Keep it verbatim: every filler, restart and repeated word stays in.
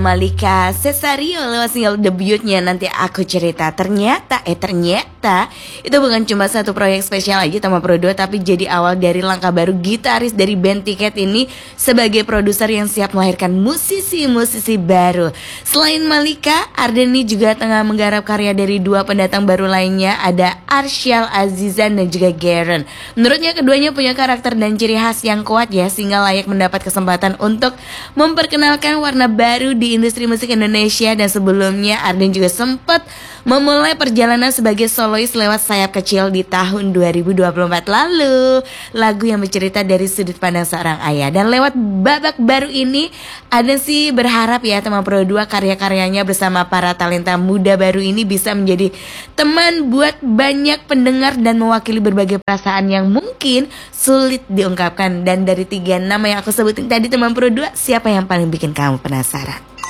Malika Cesario lewat single debutnya Nanti Aku Cerita. Ternyata, eh ternyata itu bukan cuma satu proyek spesial aja Tama Pro dua, tapi jadi awal dari langkah baru gitaris dari band Tiket ini sebagai produser yang siap melahirkan musisi-musisi baru. Selain Malika, Ardeni juga tengah menggarap karya dari dua pendatang baru lainnya, ada Arsyal Azizan dan juga Garen. Menurutnya keduanya punya karakter dan ciri khas yang kuat ya, sehingga layak mendapat kesempatan untuk memperkenalkan warna baru di industri musik Indonesia. Dan sebelumnya Arden juga sempat memulai perjalanan sebagai solois lewat Sayap Kecil di tahun dua ribu dua puluh empat lalu, lagu yang bercerita dari sudut pandang seorang ayah. Dan lewat babak baru ini Arden sih berharap ya Tama Pro dua karya-karyanya bersama para talenta muda baru ini bisa menjadi teman buat banyak pendengar dan mewakili berbagai perasaan yang mungkin sulit diungkapkan. Dan dari tiga nama yang aku sebutin tadi Tama Pro dua, siapa yang paling bikin kamu penasaran?